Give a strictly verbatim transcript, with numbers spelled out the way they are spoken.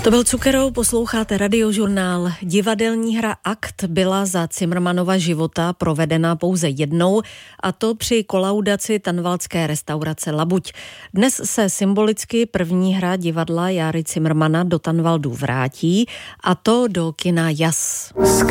To byl Cukerou, posloucháte radiožurnál. Divadelní hra Akt byla za Cimrmanova života provedena pouze jednou, a to při kolaudaci tanvaldské restaurace Labuť. Dnes se symbolicky první hra divadla Járy Cimrmana do Tanvaldu vrátí, a to do kina Jas. Z